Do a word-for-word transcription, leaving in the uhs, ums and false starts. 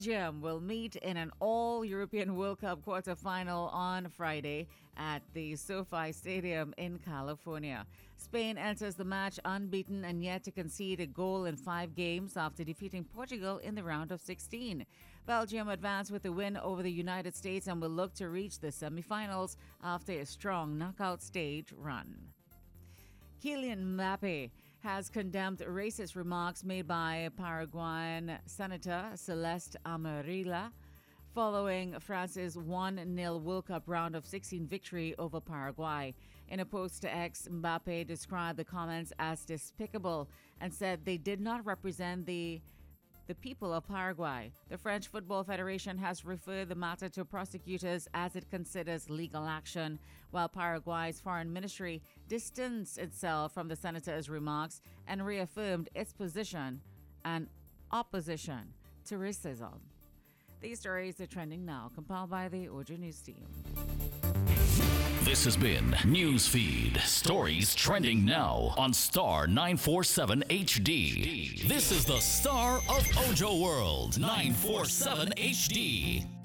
Belgium will meet in an all-European World Cup quarterfinal on Friday at the SoFi Stadium in California. Spain enters the match unbeaten and yet to concede a goal in five games after defeating Portugal in the round of sixteen. Belgium advanced with a win over the United States and will look to reach the semifinals after a strong knockout stage run. Kylian Mbappe has condemned racist remarks made by Paraguayan Senator Celeste Amarilla following France's one nil World Cup round of sixteen victory over Paraguay. In a post to X, Mbappe described the comments as despicable and said they did not represent the the people of Paraguay. The French Football Federation has referred the matter to prosecutors as it considers legal action, while Paraguay's foreign ministry distanced itself from the senator's remarks and reaffirmed its position and opposition to racism. These stories are trending now, compiled by the Ojo News team. This has been Newsfeed. Stories trending now on Star nine forty-seven H D. This is the Star of Ojo World, nine forty-seven H D.